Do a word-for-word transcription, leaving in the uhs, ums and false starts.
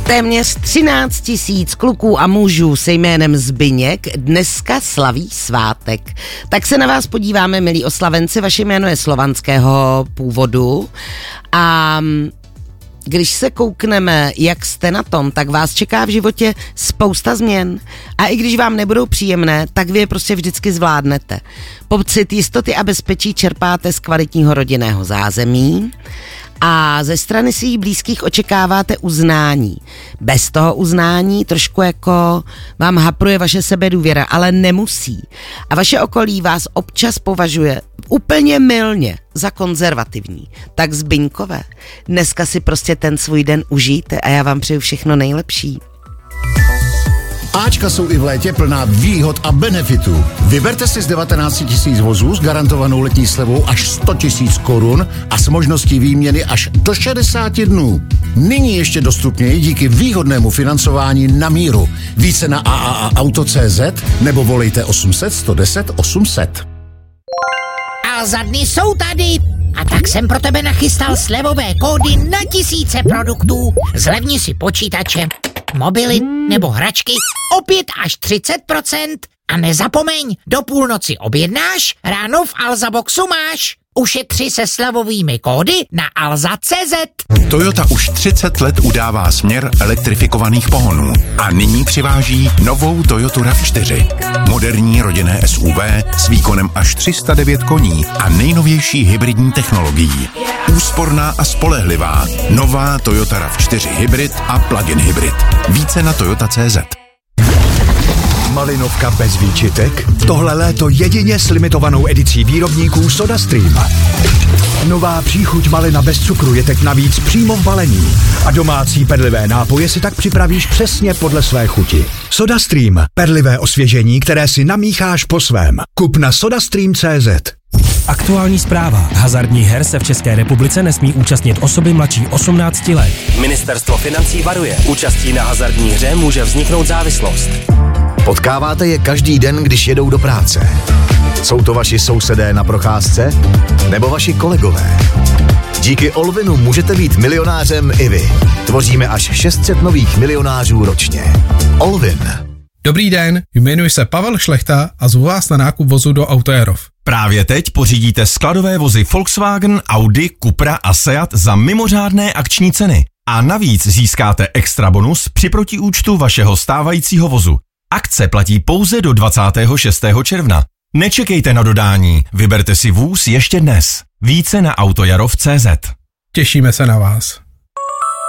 Téměř třináct tisíc kluků a mužů se jménem Zbyněk dneska slaví svátek. Tak se na vás podíváme, milí oslavenci, vaše jméno je slovanského původu a když se koukneme, jak jste na tom, tak vás čeká v životě spousta změn. A i když vám nebudou příjemné, tak vy je prostě vždycky zvládnete. Pocit jistoty a bezpečí čerpáte z kvalitního rodinného zázemí a ze strany svých blízkých očekáváte uznání. Bez toho uznání trošku jako vám hapruje vaše sebedůvěra, ale nemusí. A vaše okolí vás občas považuje úplně mylně za konzervativní. Tak Zbyňkové, dneska si prostě ten svůj den užijte a já vám přeju všechno nejlepší. Ačka jsou i v létě plná výhod a benefitů. Vyberte si z devatenáct tisíc vozů s garantovanou letní slevou až sto tisíc korun a s možností výměny až do šedesáti dnů. Nyní ještě dostupněji díky výhodnému financování na míru. Více na a a a auto tečka cé zet nebo volejte osm set, sto deset, osm set. A za dny jsou tady. A tak jsem pro tebe nachystal slevové kódy na tisíce produktů. Zlevni si počítače, mobily nebo hračky o pět až třicet procent. A nezapomeň, do půlnoci objednáš, ráno v Alza Boxu máš. Ušetři se slevovými kódy na alza tečka cé zet. Toyota už třicet let udává směr elektrifikovaných pohonů a nyní přiváží novou Toyotu RAV čtyři. Moderní rodinné S U V s výkonem až tři sta devět koní a nejnovější hybridní technologií. Úsporná a spolehlivá. Nová Toyota RAV čtyři Hybrid a plug-in hybrid. Více na toyota tečka cé zet. Malinovka bez výčitek? Tohle léto jedině s limitovanou edicí výrobníků SodaStream. Nová příchuť malina bez cukru je teď navíc přímo v balení a domácí perlivé nápoje si tak připravíš přesně podle své chuti. SodaStream. Perlivé osvěžení, které si namícháš po svém. Kup na sodastream tečka cé zet. Aktuální zpráva. Hazardních her se v České republice nesmí účastnit osoby mladší osmnácti let. Ministerstvo financí varuje. Účastí na hazardní hře může vzniknout závislost. Potkáváte je každý den, když jedou do práce. Jsou to vaši sousedé na procházce? Nebo vaši kolegové? Díky Olvinu můžete být milionářem i vy. Tvoříme až šest set nových milionářů ročně. Olvin. Dobrý den, jmenuji se Pavel Šlechta a zvu vás na nákup vozu do Autoerov. Právě teď pořídíte skladové vozy Volkswagen, Audi, Cupra a Seat za mimořádné akční ceny. A navíc získáte extra bonus při protiúčtu vašeho stávajícího vozu. Akce platí pouze do dvacátého šestého června. Nečekejte na dodání, vyberte si vůz ještě dnes. Více na autojarov tečka cé zet. Těšíme se na vás.